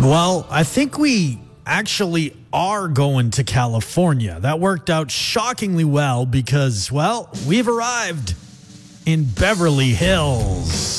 Well, I think we actually are going to California. That worked out shockingly well because, well, we've arrived in Beverly Hills.